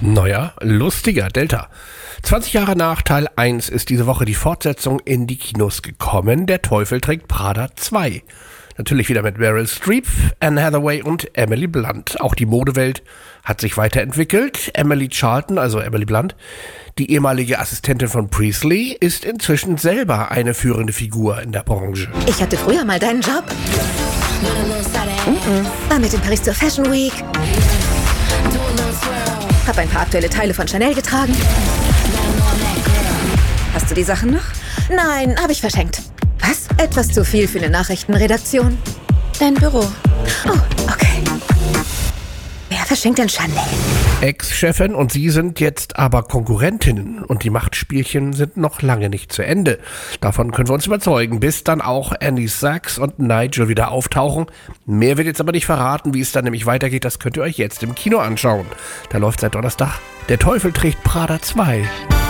Neuer, lustiger Delta. 20 Jahre nach Teil 1 ist diese Woche die Fortsetzung in die Kinos gekommen. Der Teufel trägt Prada 2. Natürlich wieder mit Meryl Streep, Anne Hathaway und Emily Blunt. Auch die Modewelt hat sich weiterentwickelt. Emily Charlton, also Emily Blunt, die ehemalige Assistentin von Priestley, ist inzwischen selber eine führende Figur in der Branche. Ich hatte früher mal deinen Job. War mit in Paris zur Fashion Week. Hab ein paar aktuelle Teile von Chanel getragen. Hast du die Sachen noch? Nein, habe ich verschenkt. Was? Etwas zu viel für eine Nachrichtenredaktion. Dein Büro. Oh, okay. Wer verschenkt denn Chanel? Ex-Chefin und sie sind jetzt aber Konkurrentinnen und die Machtspielchen sind noch lange nicht zu Ende. Davon können wir uns überzeugen, bis dann auch Andy Sachs und Nigel wieder auftauchen. Mehr wird jetzt aber nicht verraten, wie es dann nämlich weitergeht, das könnt ihr euch jetzt im Kino anschauen. Da läuft seit Donnerstag Der Teufel trägt Prada 2.